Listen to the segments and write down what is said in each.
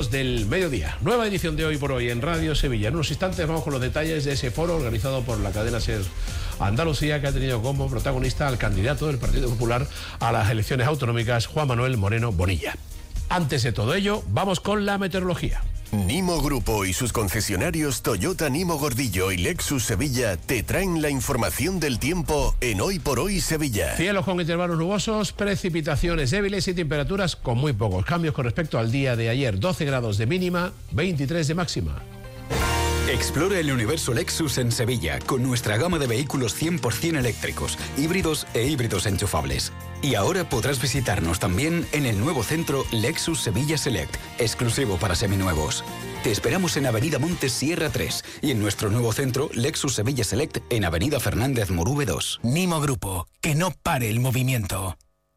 minutos del mediodía. Nueva edición de Hoy por Hoy en Radio Sevilla. En unos instantes vamos con los detalles de ese foro organizado por la cadena SER Andalucía, que ha tenido como protagonista al candidato del Partido Popular a las elecciones autonómicas, Juan Manuel Moreno Bonilla. Antes de todo ello, vamos con la meteorología. Nimo Grupo y sus concesionarios Toyota Nimo Gordillo y Lexus Sevilla te traen la información del tiempo en Hoy por Hoy Sevilla. Cielos con intervalos nubosos, precipitaciones débiles y temperaturas con muy pocos cambios con respecto al día de ayer. 12 grados de mínima, 23 de máxima. Explora el universo Lexus en Sevilla con nuestra gama de vehículos 100% eléctricos, híbridos e híbridos enchufables. Y ahora podrás visitarnos también en el nuevo centro Lexus Sevilla Select, exclusivo para seminuevos. Te esperamos en Avenida Montes Sierra 3 y en nuestro nuevo centro Lexus Sevilla Select en Avenida Fernández Morube 2. Nimo Grupo, que no pare el movimiento.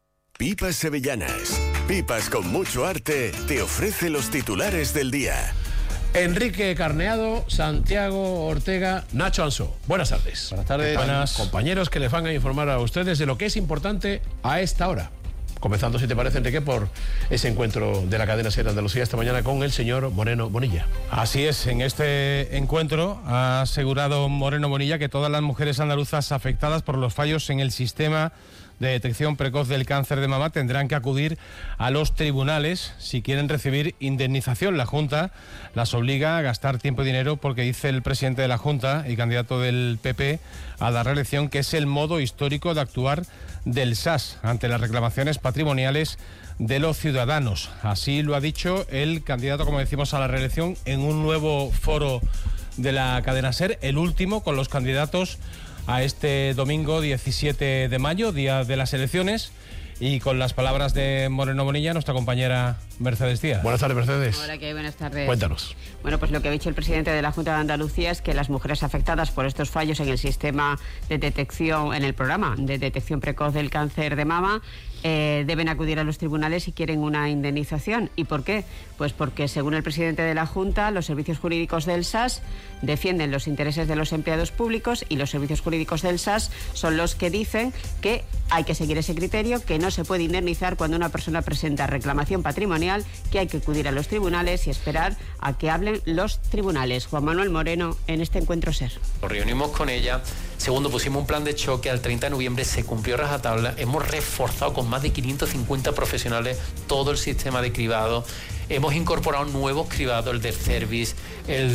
Pipas Sevillanas, pipas con mucho arte, te ofrece los titulares del día. Enrique Carneado, Santiago Ortega, Nacho Ansó. Buenas tardes. Buenas tardes. Buenas. Compañeros que les van a informar a ustedes de lo que es importante a esta hora. Comenzando, si te parece, Enrique, por ese encuentro de la cadena SER Andalucía esta mañana con el señor Moreno Bonilla. Así es, en este encuentro ha asegurado Moreno Bonilla que todas las mujeres andaluzas afectadas por los fallos en el sistema de detección precoz del cáncer de mama tendrán que acudir a los tribunales si quieren recibir indemnización. La Junta las obliga a gastar tiempo y dinero porque dice el presidente de la Junta y candidato del PP a la reelección que es el modo histórico de actuar del SAS ante las reclamaciones patrimoniales de los ciudadanos. Así lo ha dicho el candidato, como decimos, a la reelección en un nuevo foro de la cadena SER, el último con los candidatos a este domingo 17 de mayo, día de las elecciones, y con las palabras de Moreno Bonilla, nuestra compañera Mercedes Díaz. Buenas tardes, Mercedes. Hola, ¿qué? Buenas tardes. Cuéntanos. Bueno, pues lo que ha dicho el presidente de la Junta de Andalucía es que las mujeres afectadas por estos fallos en el sistema de detección, en el programa de detección precoz del cáncer de mama, deben acudir a los tribunales si quieren una indemnización. ¿Y por qué? Pues porque, según el presidente de la Junta, los servicios jurídicos del SAS defienden los intereses de los empleados públicos y los servicios jurídicos del SAS son los que dicen que hay que seguir ese criterio, que no se puede indemnizar cuando una persona presenta reclamación patrimonial, que hay que acudir a los tribunales y esperar a que hablen los tribunales. Juan Manuel Moreno en este encuentro SER. Nos reunimos con ella. Segundo, pusimos un plan de choque. Al 30 de noviembre se cumplió rajatabla. Hemos reforzado con más de 550 profesionales todo el sistema de cribado. Hemos incorporado nuevos cribados, el de Cervis, el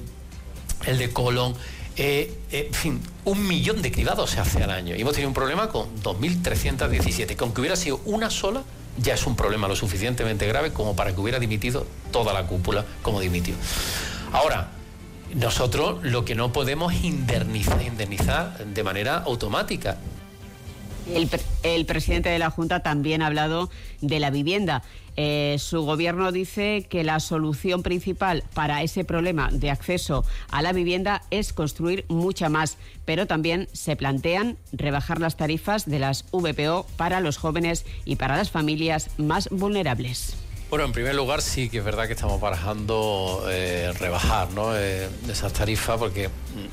de colon. En fin, 1 millón de cribados se hace al año. Y hemos tenido un problema con 2.317, que aunque hubiera sido una sola, ya es un problema lo suficientemente grave como para que hubiera dimitido toda la cúpula como dimitió. Ahora, nosotros lo que no podemos es indemnizar de manera automática. El presidente de la Junta también ha hablado de la vivienda. Su gobierno dice que la solución principal para ese problema de acceso a la vivienda es construir mucha más, pero también se plantean rebajar las tarifas de las VPO para los jóvenes y para las familias más vulnerables. Bueno, en primer lugar sí que es verdad que estamos barajando rebajar, ¿no? Esas tarifas, porque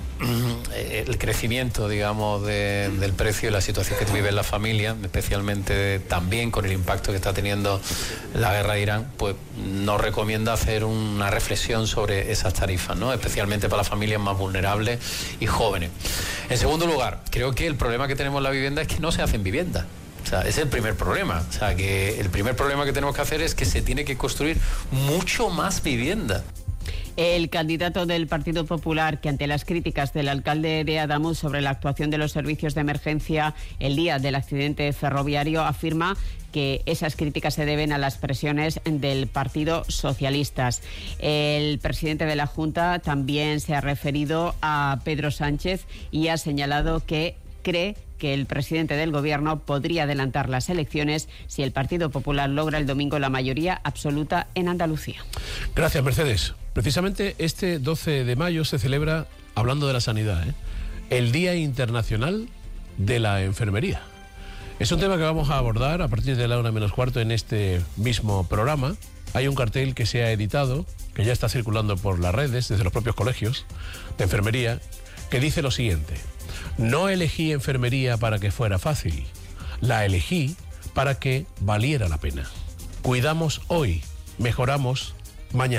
el crecimiento, digamos, del precio y la situación que vive la familia, especialmente también con el impacto que está teniendo la guerra de Irán, pues nos recomienda hacer una reflexión sobre esas tarifas, ¿no? Especialmente para las familias más vulnerables y jóvenes. En segundo lugar, creo que el problema que tenemos en la vivienda es que no se hacen viviendas. O sea, ese es el primer problema. O sea, que el primer problema que tenemos que hacer es que se tiene que construir mucho más vivienda. El candidato del Partido Popular, que ante las críticas del alcalde de Adamuz sobre la actuación de los servicios de emergencia el día del accidente ferroviario, afirma que esas críticas se deben a las presiones del Partido Socialista. El presidente de la Junta también se ha referido a Pedro Sánchez y ha señalado que cree que el presidente del Gobierno podría adelantar las elecciones si el Partido Popular logra el domingo la mayoría absoluta en Andalucía. Gracias, Mercedes. Precisamente este 12 de mayo se celebra, hablando de la sanidad, el Día Internacional de la Enfermería. Es un tema que vamos a abordar a partir de la 1:15 en este mismo programa. Hay un cartel que se ha editado, que ya está circulando por las redes, desde los propios colegios de enfermería, que dice lo siguiente: no elegí enfermería para que fuera fácil, la elegí para que valiera la pena. Cuidamos hoy, mejoramos mañana.